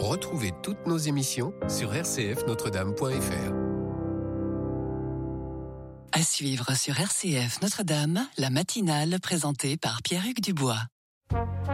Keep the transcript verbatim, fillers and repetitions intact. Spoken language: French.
Retrouvez toutes nos émissions sur r c f notre dame point f r. À suivre sur R C F Notre-Dame, la matinale présentée par Pierre-Hugues Dubois.